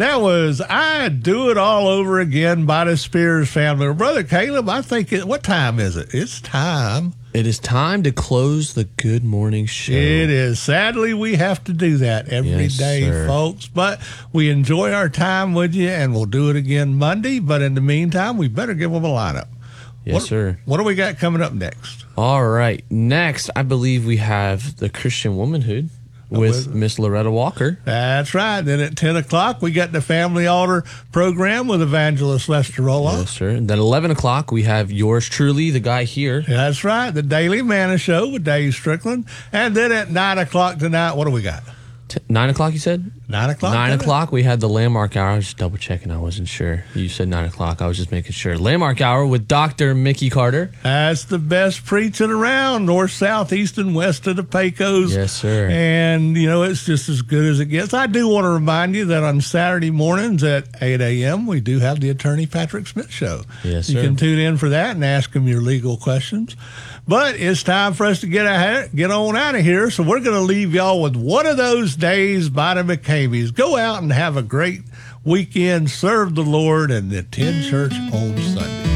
That was I Do It All Over Again by the Spears Family. Well, Brother Caleb, I think, what time is it? It's time. It is time to close the Good Morning Show. It is. Sadly, we have to do that every day, sir. folks. But we enjoy our time with you, and we'll do it again Monday. But in the meantime, we better give them a lineup. Yes, sir. What do we got coming up next? All right. Next, I believe we have the Christian Womanhood with Miss Loretta Walker. That's right. Then at 10 o'clock, we got the Family Altar program with Evangelist Lester Roloff. Yes, sir. And then 11 o'clock, we have yours truly, the guy here. That's right. The Daily Manna Show with Dave Strickland. And then at 9 o'clock tonight, what do we got? 9 o'clock, you said? 9 o'clock? 9 o'clock, we had the Landmark Hour. I was just double checking. I wasn't sure. You said 9 o'clock. I was just making sure. Landmark Hour with Dr. Mickey Carter. That's the best preaching around, north, south, east, and west of the Pecos. Yes, sir. And, it's just as good as it gets. I do want to remind you that on Saturday mornings at 8 a.m., we do have the Attorney Patrick Smith Show. Yes, you sir. can tune in for that and ask him your legal questions. But it's time for us to get on out of here. So we're going to leave y'all with One of Those Days by the McCabeys. Go out and have a great weekend. Serve the Lord and attend church on